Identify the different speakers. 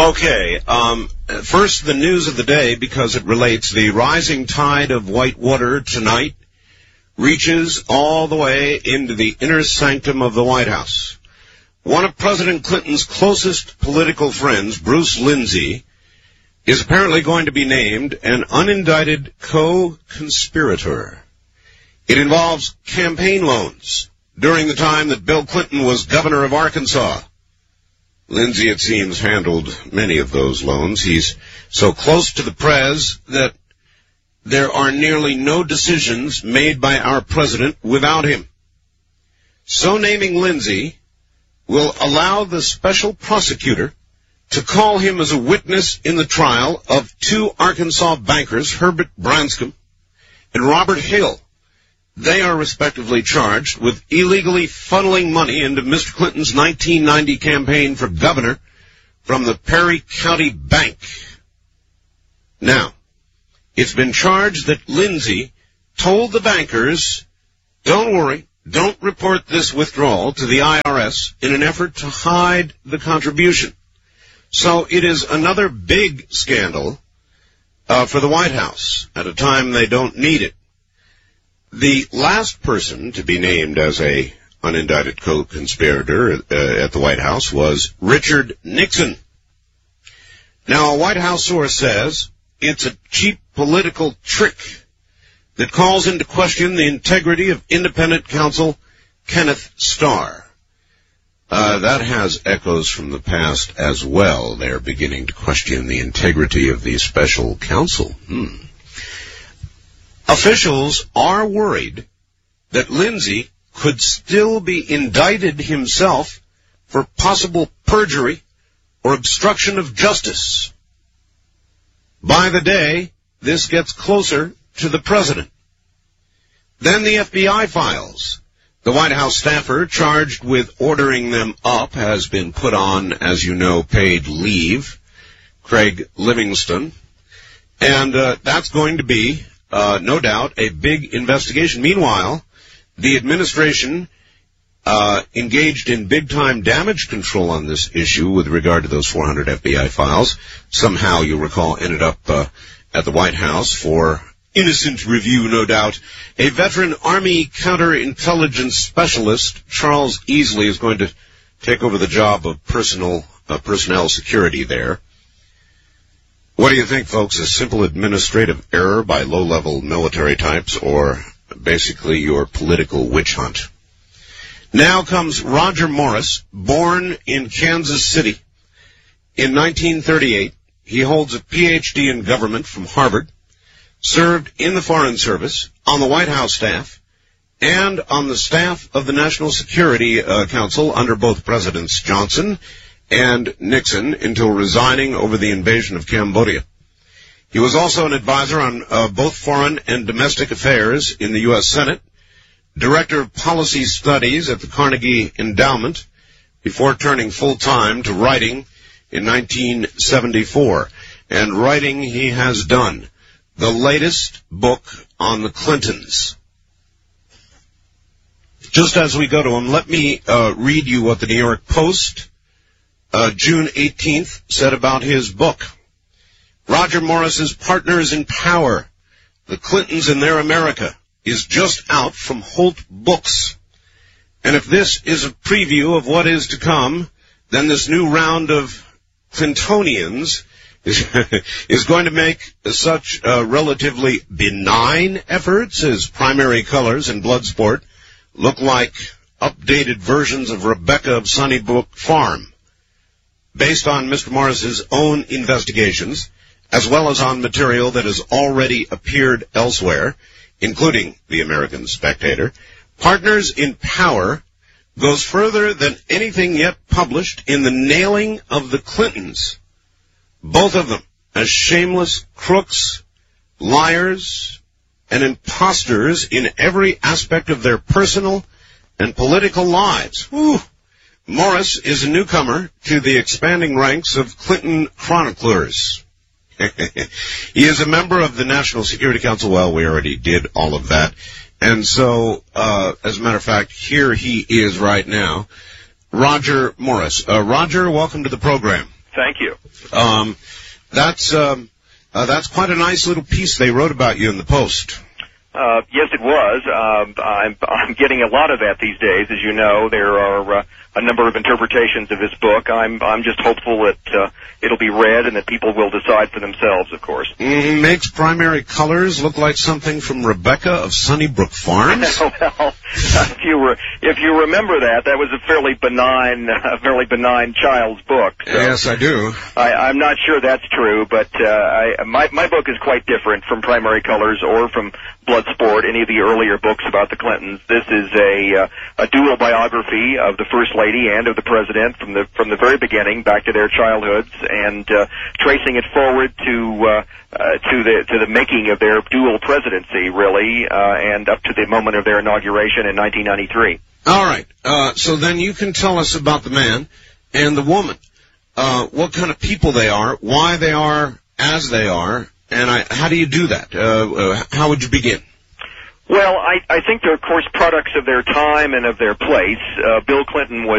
Speaker 1: Okay, first the news of the day, because it relates. The rising tide of white water tonight reaches all the way into the inner sanctum of the White House. One of President Clinton's closest political friends, Bruce Lindsay, is apparently going to be named an unindicted co-conspirator. It involves campaign loans during the time that Bill Clinton was governor of Arkansas. Lindsay, it seems, handled many of those loans. He's so close to the prez that there are nearly no decisions made by our president without him. So naming Lindsay will allow the special prosecutor to call him as a witness in the trial of two Arkansas bankers, Herbert Branscombe and Robert Hill. They are respectively charged with illegally funneling money into Mr. Clinton's 1990 campaign for governor from the Perry County Bank. Now, it's been charged that Lindsay told the bankers, don't worry, don't report this withdrawal to the IRS in an effort to hide the contribution. So it is another big scandal for the White House at a time they don't need it. The last person to be named as a unindicted co-conspirator at the White House was Richard Nixon. Now, a White House source says it's a cheap political trick that calls into question the integrity of independent counsel Kenneth Starr. That has echoes from the past as well. They're beginning to question the integrity of the special counsel. Officials are worried that Lindsay could still be indicted himself for possible perjury or obstruction of justice. By the day, this gets closer to the president. Then the FBI files. The White House staffer charged with ordering them up has been put on, as you know, paid leave, Craig Livingston, and that's going to be no doubt a big investigation. Meanwhile, the administration engaged in big-time damage control on this issue with regard to those 400 FBI files. Somehow, you'll recall, ended up at the White House for innocent review, no doubt. A veteran Army counterintelligence specialist, Charles Easley, is going to take over the job of personnel security there. What do you think, folks? A simple administrative error by low-level military types, or basically your political witch hunt? Now comes Roger Morris, born in Kansas City in 1938. He holds a Ph.D. in government from Harvard, served in the Foreign Service, on the White House staff, and on the staff of the National Security Council under both Presidents Johnson and Nixon until resigning over the invasion of Cambodia. He was also an advisor on both foreign and domestic affairs in the U.S. Senate, director of policy studies at the Carnegie Endowment, before turning full-time to writing in 1974. And writing he has done. The latest book on the Clintons. Just as we go to him, let me read you what the New York Post, June 18th, said about his book. Roger Morris's Partners in Power, The Clintons and Their America, is just out from Holt Books. And if this is a preview of what is to come, then this new round of Clintonians is going to make such relatively benign efforts as Primary Colors and Bloodsport look like updated versions of Rebecca of Sunnybrook Farm, based on Mr. Morris's own investigations, as well as on material that has already appeared elsewhere, including the American Spectator. Partners in Power goes further than anything yet published in the nailing of the Clintons, both of them as shameless crooks, liars, and imposters in every aspect of their personal and political lives. Whew. Morris is a newcomer to the expanding ranks of Clinton chroniclers. He is a member of the National Security Council. Well, we already did all of that. And so, as a matter of fact, here he is right now. Roger Morris. Roger, welcome to the program.
Speaker 2: Thank you.
Speaker 1: That's quite a nice little piece they wrote about you in the Post.
Speaker 2: Yes, it was. I'm getting a lot of that these days. As you know, there are a number of interpretations of this book. I'm just hopeful that it'll be read and that people will decide for themselves, of course.
Speaker 1: Makes Primary Colors look like something from Rebecca of Sunnybrook Farms?
Speaker 2: Well, if you remember that was a fairly benign child's book. So
Speaker 1: yes, I do.
Speaker 2: I'm not sure that's true, but my book is quite different from Primary Colors or from Bloodsport, any of the earlier books about the Clintons. This is a dual biography of the First Lady and of the President from the very beginning back to their childhoods, and tracing it forward to the making of their dual presidency, really, and up to the moment of their inauguration in 1993.
Speaker 1: All right. So then you can tell us about the man and the woman, what kind of people they are, why they are as they are, and how do you do that? How would you begin?
Speaker 2: Well, I think they're, of course, products of their time and of their place. Bill Clinton was